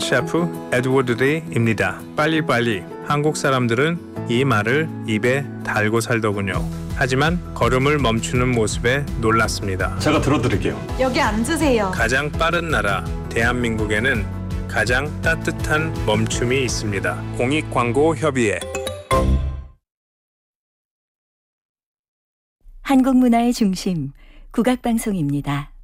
셰프 에드워드 리입니다. 빨리빨리. 한국 사람들은 이 말을 입에 달고 살더군요. 하지만 걸음을 멈추는 모습에 놀랐습니다. 제가 들어드릴게요. 여기 앉으세요. 가장 빠른 나라 대한민국에는 가장 따뜻한 멈춤이 있습니다. 공익광고협의회. 한국문화의 중심 국악방송입니다.